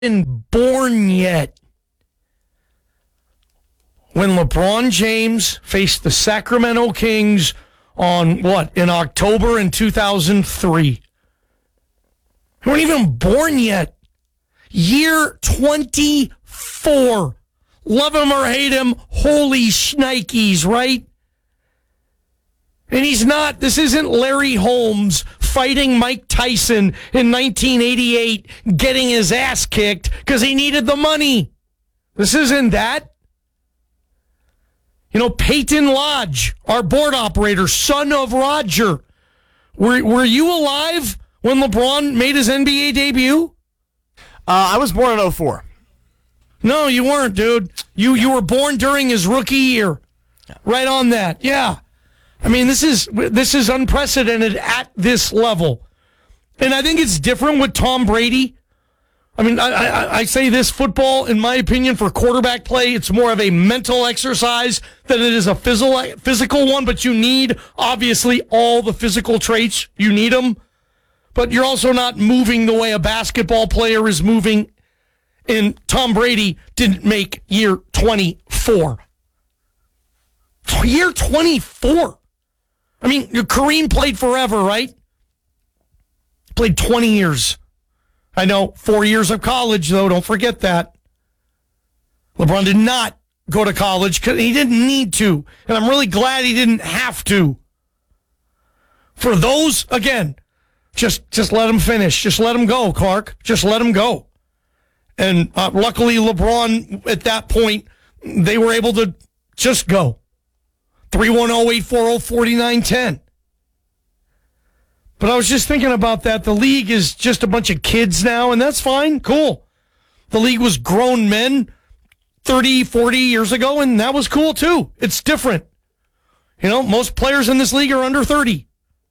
been born yet when LeBron James faced the Sacramento Kings in October in 2003. We weren't even born yet. Year 24. Love him or hate him, holy shnikes, right? And this isn't Larry Holmes fighting Mike Tyson in 1988, getting his ass kicked because he needed the money. This isn't that. Peyton Lodge, our board operator, son of Roger. Were you alive when LeBron made his NBA debut? I was born in 04. No, you weren't, dude. You were born during his rookie year. Right on that. Yeah. I mean, this is unprecedented at this level. And I think it's different with Tom Brady. I mean, I say this, football, in my opinion, for quarterback play, it's more of a mental exercise than it is a physical one, but you need, obviously, all the physical traits. You need them. But you're also not moving the way a basketball player is moving. And Tom Brady didn't make year 24. Year 24. I mean, Kareem played forever, right? Played 20 years. I know, 4 years of college, though. Don't forget that. LeBron did not go to college because he didn't need to. And I'm really glad he didn't have to. For those, again, just let him finish. Just let him go, Clark. Just let him go. And luckily, LeBron, at that point, they were able to just go. 310-840-4910. But I was just thinking about that. The league is just a bunch of kids now, and that's fine. Cool. The league was grown men 30, 40 years ago, and that was cool, too. It's different. Most players in this league are under 30.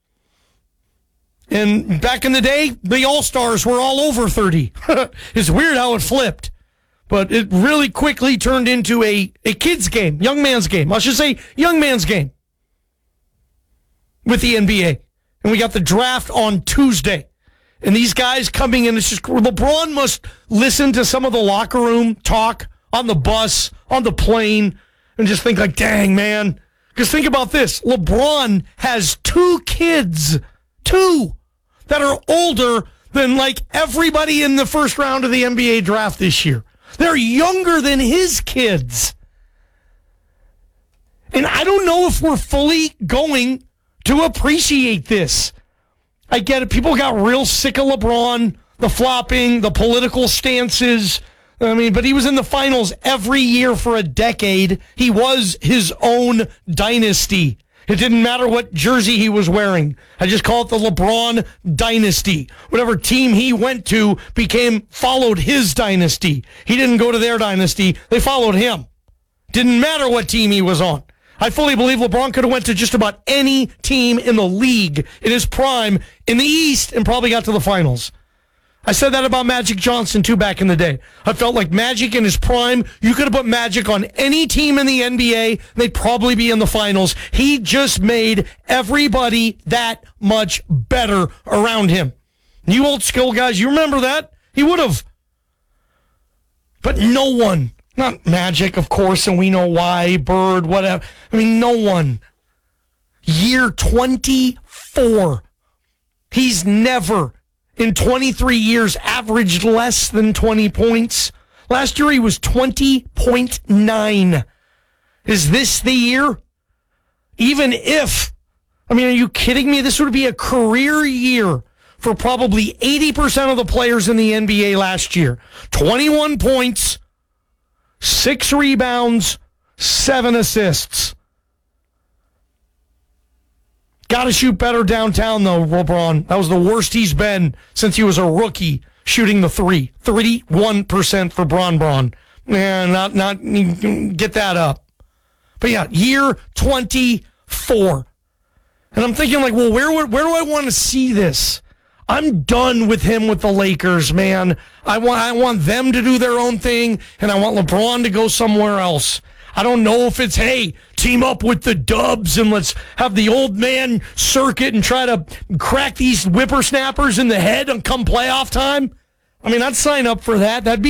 And back in the day, the All-Stars were all over 30. It's weird how it flipped. But it really quickly turned into a kid's game, young man's game. I should say young man's game with the NBA. And we got the draft on Tuesday. And these guys coming in, it's just LeBron must listen to some of the locker room talk on the bus, on the plane, and just think like, dang, man. Because think about this. LeBron has 2 kids, 2, that are older than like everybody in the first round of the NBA draft this year. They're younger than his kids. And I don't know if we're fully going to appreciate this. I get it. People got real sick of LeBron, the flopping, the political stances. I mean, but he was in the finals every year for a decade. He was his own dynasty. It didn't matter what jersey he was wearing. I just call it the LeBron dynasty. Whatever team he went to followed his dynasty. He didn't go to their dynasty. They followed him. Didn't matter what team he was on. I fully believe LeBron could have went to just about any team in the league in his prime in the East and probably got to the finals. I said that about Magic Johnson, too, back in the day. I felt like Magic in his prime, you could have put Magic on any team in the NBA, they'd probably be in the finals. He just made everybody that much better around him. You old school guys, you remember that? He would have. But no one, not Magic, of course, and we know why, Bird, whatever. I mean, no one. Year 24. He's never, in 23 years, averaged less than 20 points. Last year, he was 20.9. Is this the year? Even if, are you kidding me? This would be a career year for probably 80% of the players in the NBA last year. 21 points, 6 rebounds, 7 assists. Got to shoot better downtown, though, LeBron. That was the worst he's been since he was a rookie shooting the 3. 31% for Bron. Man, not get that up. But yeah, year 24. And I'm thinking like, well, where do I want to see this? I'm done with him with the Lakers, man. I want them to do their own thing, and I want LeBron to go somewhere else. I don't know if it's, hey, team up with the Dubs and let's have the old man circuit and try to crack these whippersnappers in the head and come playoff time. I mean, I'd sign up for that. That'd be